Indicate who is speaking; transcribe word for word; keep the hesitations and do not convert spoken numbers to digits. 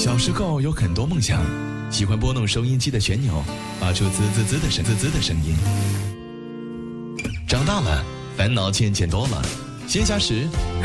Speaker 1: 小时候有很多梦想，喜欢拨弄收音机的旋钮，发出滋滋滋的声滋滋的声音。长大了，烦恼渐渐多了，闲暇时